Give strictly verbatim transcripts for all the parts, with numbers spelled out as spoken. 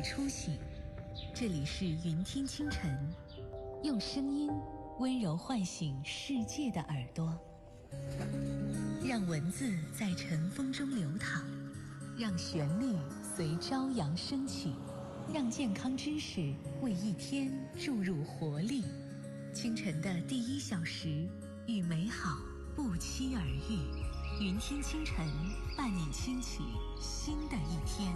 初醒，这里是云听清晨，用声音温柔唤醒世界的耳朵，让文字在晨风中流淌，让旋律随朝阳升起，让健康知识为一天注入活力。清晨的第一小时，与美好不期而遇。云听清晨，伴你轻启新的一天。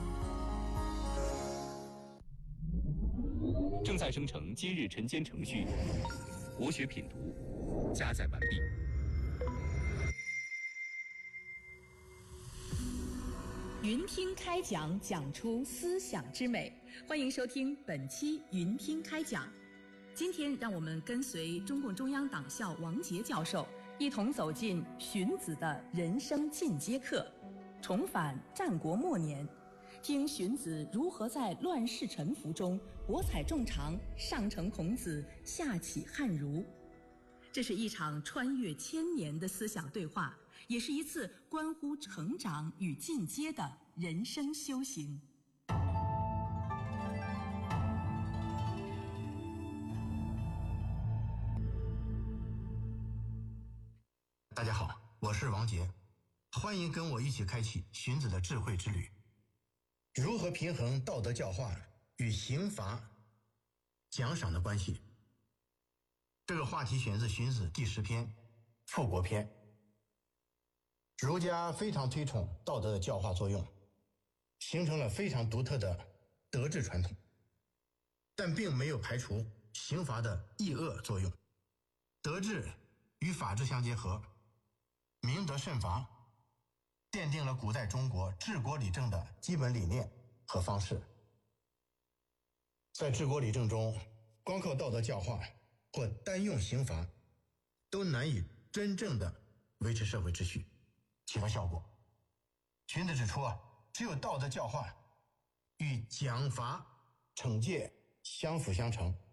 正在生成今日晨间程序，国学品读加载完毕。 云听开讲，讲出思想之美。欢迎收听本期云听开讲。今天让我们跟随中共中央党校王杰教授一同走进荀子的人生进阶课，重返战国末年，听荀子如何在乱世沉浮中博采众长，上承孔子，下启汉儒。这是一场穿越千年的思想对话，也是一次关乎成长与进阶的人生修行。 大家好，我是王杰，欢迎跟我一起开启荀子的智慧之旅。如何平衡道德教化与刑罚奖赏的关系？这个话题选自荀子第十篇复国篇。儒家非常推崇道德的教化作用，形成了非常独特的德治传统，但并没有排除刑罚的抑恶作用。德治与法治相结合，明德慎罚，奠定了古代中国治国理政的基本理念和方式。在治国理政中，光靠道德教化或单用刑罚，都难以真正的维持社会秩序，起到效果。荀子指出啊，只有道德教化与奖罚惩戒相辅相成，